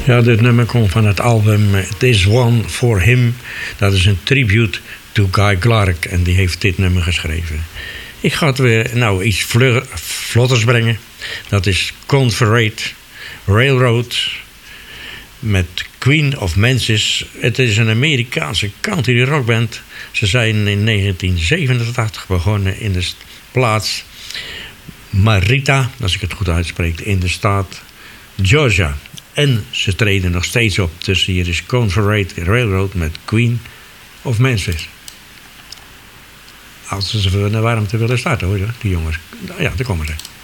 Ja, dit nummer komt van het album This One For Him. Dat is een tribute to Guy Clark en die heeft dit nummer geschreven. Ik ga het weer iets vlotters brengen. Dat is Confederate Railroad met Queen of Memphis. Het is een Amerikaanse country rockband. Ze zijn in 1987 begonnen in de plaats Marietta, als ik het goed uitspreek, in de staat Georgia. En ze treden nog steeds op. Dus hier is Confederate Railroad met Queen of Memphis. Als ze naar warmte willen starten, hoor je, die jongens. Ja, daar komen ze.